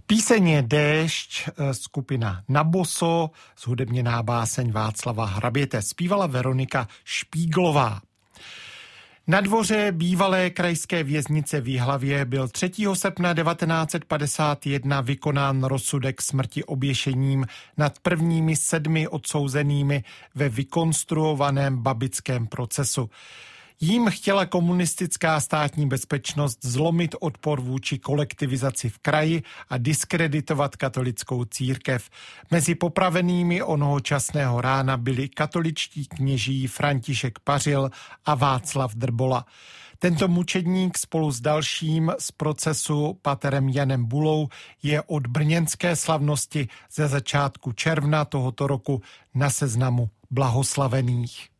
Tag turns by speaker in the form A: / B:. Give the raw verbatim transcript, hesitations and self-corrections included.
A: Píseň je Déšť, skupina Naboso, zhudebněná báseň Václava Hraběte, zpívala Veronika Špíglová. Na dvoře bývalé krajské věznice v Jihlavě byl třetího srpna devatenáct set padesát jedna vykonán rozsudek smrti oběšením nad prvními sedmi odsouzenými ve vykonstruovaném babickém procesu. Jím chtěla komunistická státní bezpečnost zlomit odpor vůči kolektivizaci v kraji a diskreditovat katolickou církev. Mezi popravenými onoho časného rána byli katoličtí kněží František Pařil a Václav Drbola. Tento mučedník spolu s dalším z procesu paterem Janem Bulou je od brněnské slavnosti ze začátku června tohoto roku na seznamu blahoslavených.